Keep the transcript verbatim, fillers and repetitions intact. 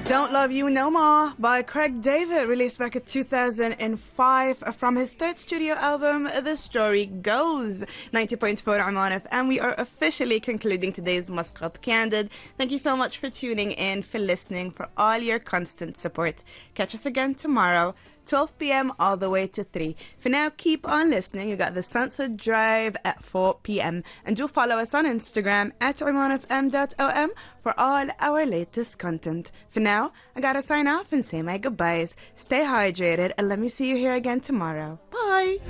Don't Love You No More by Craig David, released back in two thousand five from his third studio album, The Story Goes. ninety point four Oman F M. We are officially concluding today's Muscat Candid. Thank you so much for tuning in, for listening, for all your constant support. Catch us again tomorrow, twelve p.m. all the way to three. For now, keep on listening. You got the Sunset Drive at four p.m. And do follow us on Instagram at oman f m dot o m for all our latest content. For now, I gotta sign off and say my goodbyes. Stay hydrated and let me see you here again tomorrow. Bye!